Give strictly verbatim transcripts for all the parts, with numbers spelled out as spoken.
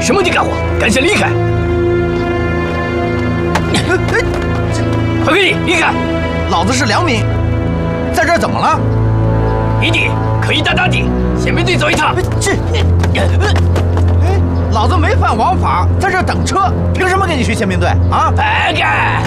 什么你干活？赶紧离开！快给你离开！ 老子是良民，在这儿怎么了？ 你弟可以大大的，先面队走一趟。 这，哎，老子没犯王法，在这儿等车，凭什么跟你去宪兵队啊？ 白干！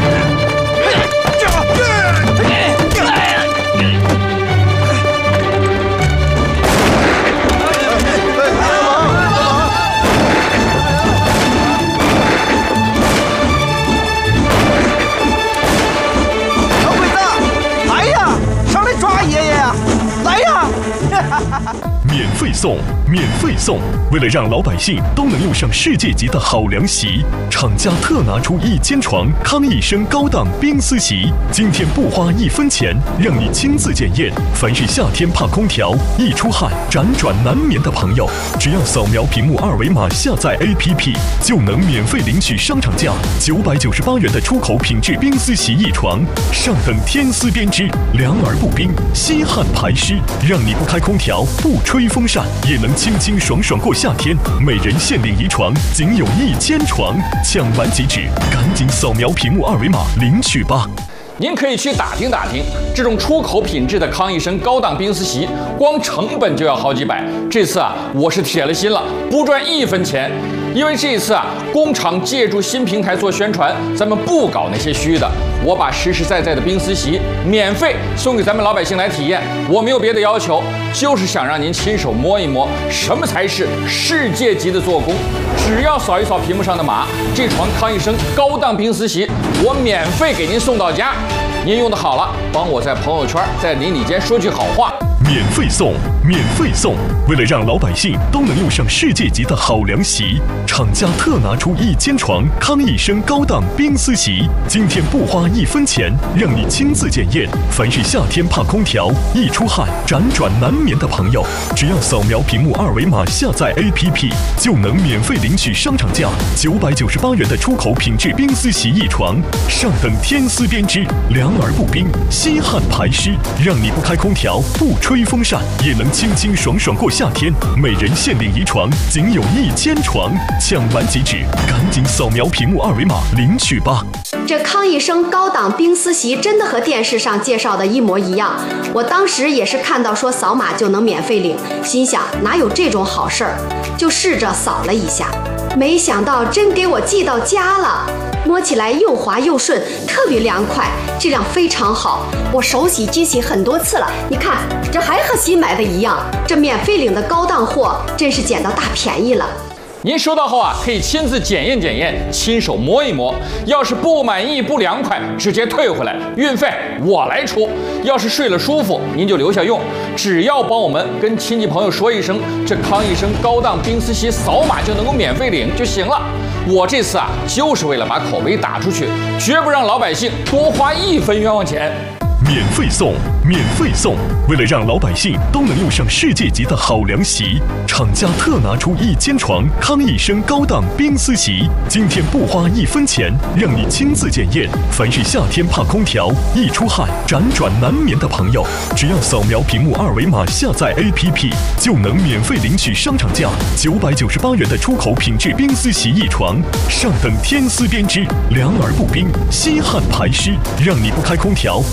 免费送，免费送！为了让老百姓都能用上世界级的好凉席，厂家特拿出一千床康益生高档冰丝席，今天不花一分钱，让你亲自检验。凡是夏天怕空调、易出汗、辗转难眠的朋友，只要扫描屏幕二维码下载 A P P， 就能免费领取商场价九百九十八元的出口品质冰丝席一床，上等天丝编织，凉而不冰，吸汗排湿，让你不开空调、不吹风扇也能清清爽爽过夏天。每人限领一床，仅有一千床，抢完即止，赶紧扫描屏幕二维码领取吧。 您可以去打听打听，这种出口品质的康益生高档冰丝席，光成本就要好几百。这次啊，我是铁了心了，不赚一分钱。因为这一次啊，工厂借助新平台做宣传，咱们不搞那些虚的，我把实实在在的冰丝席免费送给咱们老百姓来体验。我没有别的要求，就是想让您亲手摸一摸，什么才是世界级的做工。只要扫一扫屏幕上的码，这床康益生高档冰丝席，我免费给您送到家。您用的好了，帮我在朋友圈、在邻里间说句好话。 免费送，免费送！为了让老百姓都能用上世界级的好凉席，厂家特拿出一千床康益生高档冰丝席，今天不花一分钱，让你亲自检验。凡是夏天怕空调、易出汗、辗转难眠的朋友，只要扫描屏幕二维码下载 A P P， 就能免费领取商场价九百九十八元的出口品质冰丝席一床，上等天丝编织，凉而不冰，吸汗排湿，让你不开空调、不吹吹风扇也能清清爽爽过夏天，每人限领一床，仅有一千床，抢完即止，赶紧扫描屏幕二维码领取吧。 这康益生高档冰丝席真的和电视上介绍的一模一样，我当时也是看到说扫码就能免费领，心想哪有这种好事儿，就试着扫了一下，没想到真给我寄到家了。摸起来又滑又顺，特别凉快，质量非常好。我手洗机洗很多次了，你看这还和新买的一样。这免费领的高档货真是捡到大便宜了。 您收到后啊，可以亲自检验检验，亲手摸一摸。要是不满意、不凉快，直接退回来，运费我来出。要是睡了舒服，您就留下用。只要帮我们跟亲戚朋友说一声，这康益生高档冰丝席扫码就能够免费领就行了。我这次啊，就是为了把口碑打出去，绝不让老百姓多花一分冤枉钱。 免费送，免费送！为了让老百姓都能用上世界级的好凉席，厂家特拿出一千床康益生高档冰丝席，今天不花一分钱，让你亲自检验。凡是夏天怕空调、易出汗、辗转难眠的朋友，只要扫描屏幕二维码下载 A P P， 就能免费领取商场价九百九十八元的出口品质冰丝席一床，上等天丝编织，凉而不冰，吸汗排湿，让你不开空调、